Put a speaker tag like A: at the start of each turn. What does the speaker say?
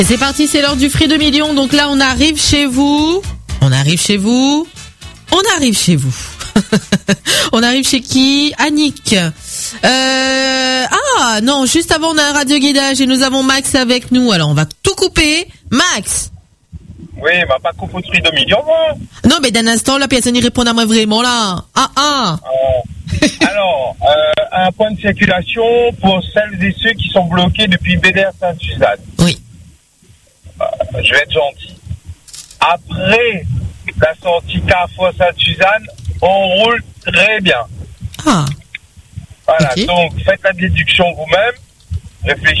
A: Et c'est parti, c'est l'heure du Free 2 millions. Donc là, on arrive chez vous. On arrive chez vous. On arrive chez qui? Annick. Ah non, juste avant on a un radio guidage et nous avons Max avec nous. Alors on va tout couper. Max.
B: Oui, m'a pas coupé le Free 2 millions, moi.
A: Non, mais d'un instant, la personne y répond à moi vraiment là.
B: Alors, un point de circulation pour celles et ceux qui sont bloqués depuis BDR Sainte-Suzanne.
A: Oui.
B: Je vais être gentil. Après la sortie Carrefour Sainte-Suzanne, on roule très bien.
A: Ah.
B: Voilà,
A: Okay.
B: donc faites la déduction vous-même, réfléchissez.